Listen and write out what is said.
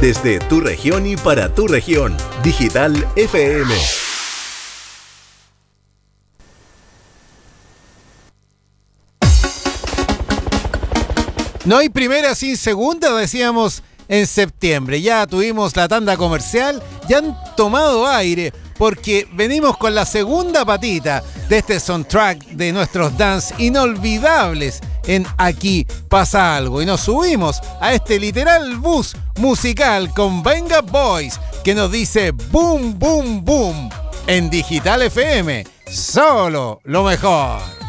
Desde tu región y para tu región. Digital FM. No hay primera sin segunda, decíamos en septiembre. Ya tuvimos la tanda comercial, ya han tomado aire, porque venimos con la segunda patita de este soundtrack de nuestros dance inolvidables en Aquí Pasa Algo. Y nos subimos a este literal bus musical con Venga Boys, que nos dice boom, boom, boom, en Digital FM. Solo lo mejor.